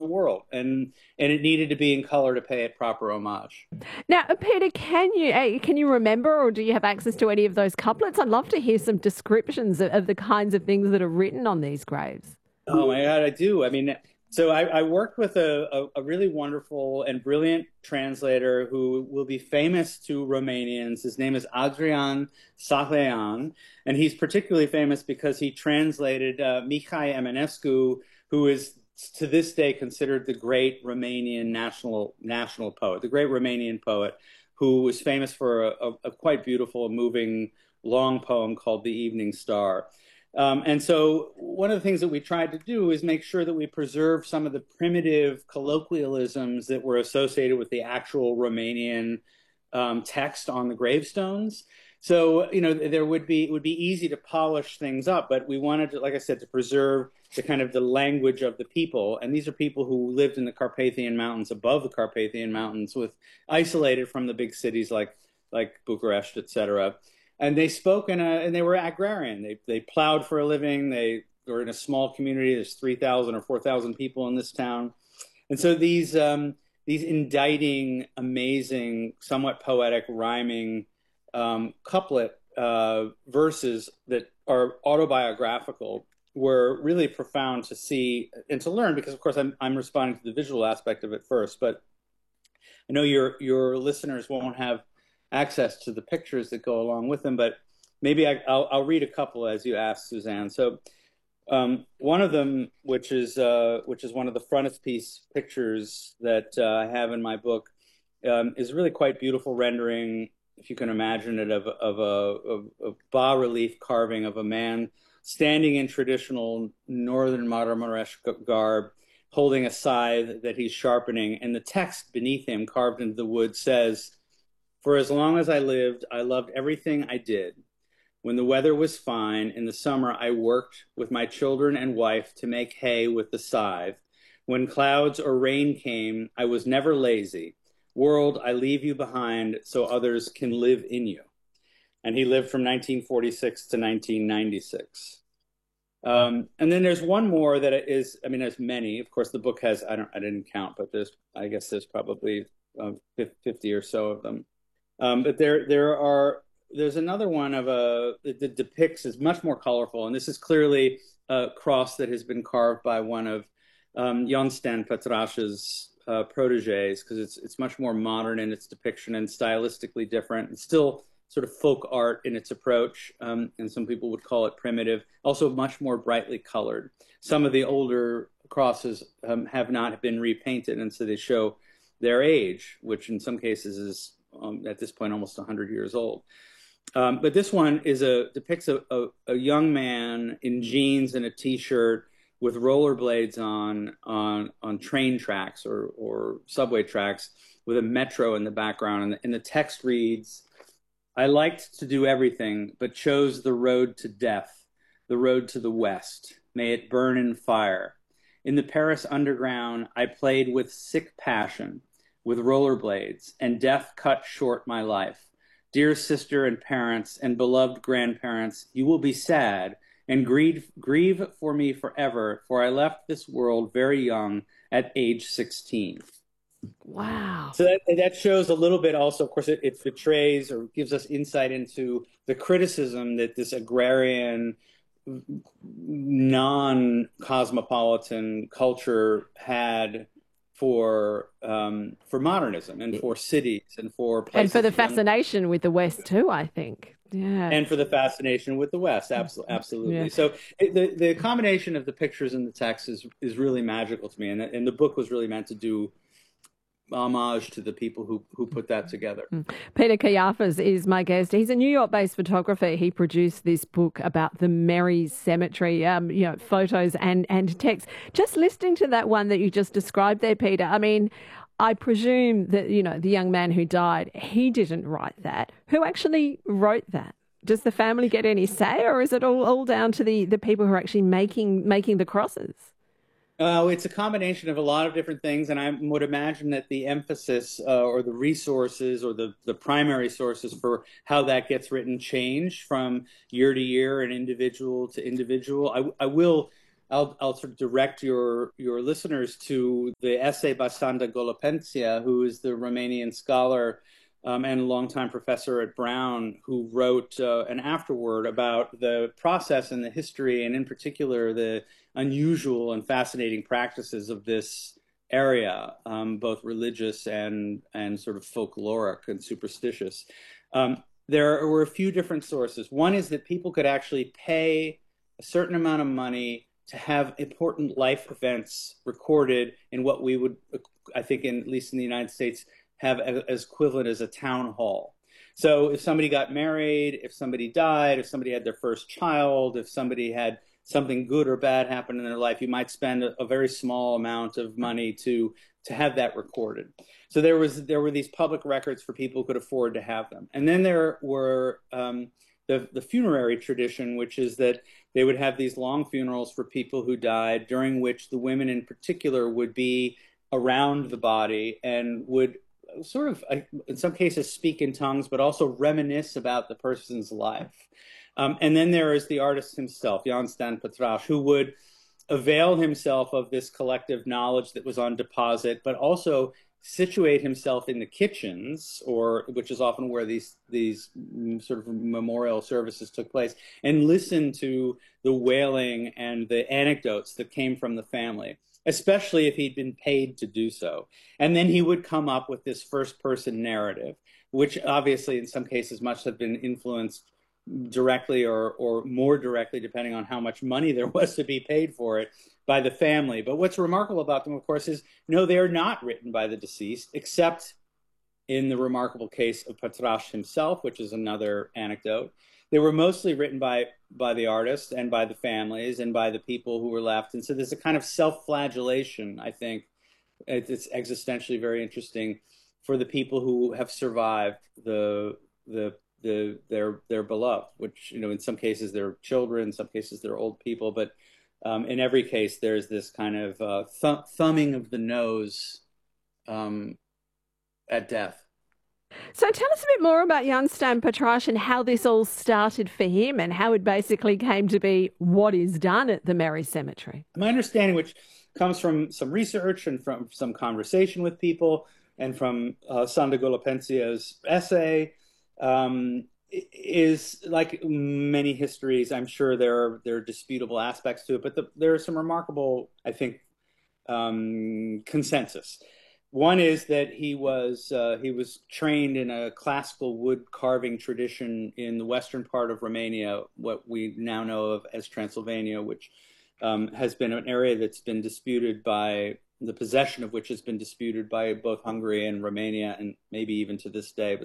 world, and it needed to be in color to pay it proper homage. Now, Peter, can you remember, or do you have access to any of those couplets? I'd love to hear some descriptions of the kinds of things that are written on these graves. Oh my God, I do. I mean, so I worked with a really wonderful and brilliant translator who will be famous to Romanians. His name is Adrian Sahlean, and he's particularly famous because he translated Mihai Eminescu, who is to this day considered the great Romanian national poet, the great Romanian poet, who was famous for a quite beautiful, moving, long poem called The Evening Star. And so one of the things that we tried to do is make sure that we preserve some of the primitive colloquialisms that were associated with the actual Romanian text on the gravestones. So, you know, it would be easy to polish things up, but we wanted to, like I said, to preserve the kind of the language of the people. And these are people who lived in the Carpathian Mountains, above the Carpathian Mountains, isolated from the big cities like Bucharest, etc. And they spoke and they were agrarian. They plowed for a living. They were in a small community. There's 3,000 or 4,000 people in this town. And so these indicting, amazing, somewhat poetic, rhyming couplet verses that are autobiographical were really profound to see and to learn, because of course I'm responding to the visual aspect of it first, but I know your listeners won't have access to the pictures that go along with them, but maybe I'll read a couple as you asked, Suzanne. So one of them, which is one of the frontispiece pictures that I have in my book, is really quite beautiful rendering, if you can imagine it, of a bas-relief carving of a man standing in traditional northern Marmaresh garb, holding a scythe that he's sharpening, and the text beneath him, carved into the wood, says, "For as long as I lived, I loved everything I did. When the weather was fine, in the summer I worked with my children and wife to make hay with the scythe. When clouds or rain came, I was never lazy. World, I leave you behind so others can live in you." And he lived from 1946 to 1996. And then there's one more that is, I mean, there's many. Of course, the book has, I didn't count, but I guess there's probably 50 or so of them. But there's another one that depicts, is much more colorful, and this is clearly a cross that has been carved by one of Ion Stan Petraș's proteges, because it's much more modern in its depiction and stylistically different. It's still sort of folk art in its approach, and some people would call it primitive. Also much more brightly colored. Some of the older crosses have not been repainted, and so they show their age, which in some cases is at this point almost 100 years old. But this one depicts a young man in jeans and a t-shirt with rollerblades on train tracks or subway tracks, with a metro in the background, and the text reads, "I liked to do everything, but chose the road to death, the road to the west. May it burn in fire. In the Paris underground, I played with sick passion, with rollerblades, and death cut short my life. Dear sister and parents and beloved grandparents, you will be sad and grieve for me forever, for I left this world very young at age 16. Wow. So that shows a little bit also, of course, it betrays or gives us insight into the criticism that this agrarian, non-cosmopolitan culture had for modernism and for cities and for places. And for the fascination with the West too, I think. Yeah. And for the fascination with the West, absolutely. Yeah. So the combination of the pictures and the text is really magical to me, and the book was really meant to do homage to the people who put that together. Peter Kayafas is my guest. He's a New York-based photographer. He produced this book about the Merry Cemetery, photos and text. Just listening to that one that you just described there, Peter, I mean, I presume that, the young man who died, he didn't write that. Who actually wrote that? Does the family get any say, or is it all down to the people who are actually making the crosses? It's a combination of a lot of different things, and I would imagine that the emphasis or the resources or the primary sources for how that gets written change from year to year and individual to individual. I will I'll sort of direct your listeners to the essay by Sanda Golopenția, who is the Romanian scholar and longtime professor at Brown, who wrote an afterword about the process and the history, and in particular the unusual and fascinating practices of this area, both religious and sort of folkloric and superstitious. There were a few different sources. One is that people could actually pay a certain amount of money to have important life events recorded in what we would, I think, at least in the United States, have as equivalent as a town hall. So if somebody got married, if somebody died, if somebody had their first child, if somebody had something good or bad happen in their life, you might spend a very small amount of money to have that recorded. So there were these public records for people who could afford to have them. And then there were the funerary tradition, which is that they would have these long funerals for people who died, during which the women in particular would be around the body and would sort of, in some cases, speak in tongues, but also reminisce about the person's life. And then there is the artist himself, Jan Stan Petraș, who would avail himself of this collective knowledge that was on deposit, but also situate himself in the kitchens, which is often where these sort of memorial services took place, and listen to the wailing and the anecdotes that came from the family, especially if he'd been paid to do so. And then he would come up with this first-person narrative, which obviously in some cases must have been influenced directly or more directly, depending on how much money there was to be paid for it, by the family. But what's remarkable about them, of course, is no, they are not written by the deceased, except in the remarkable case of Petraș himself, which is another anecdote. They were mostly written by the artists and by the families and by the people who were left. And so there's a kind of self-flagellation, I think. It's existentially very interesting for the people who have survived their beloved, which, you know, in some cases they're children, in some cases they're old people, but in every case there's this kind of thumbing of the nose at death. So tell us a bit more about Jan Stan Petraș and how this all started for him and how it basically came to be what is done at the Merry Cemetery. My understanding, which comes from some research and from some conversation with people and from Sanda Golopenția's essay, is like many histories. I'm sure there are disputable aspects to it, but there are some remarkable, I think, consensus. One is that he was trained in a classical wood carving tradition in the western part of Romania, what we now know of as Transylvania, which has been an area that's been disputed by the possession of which has been disputed by both Hungary and Romania, and maybe even to this day. But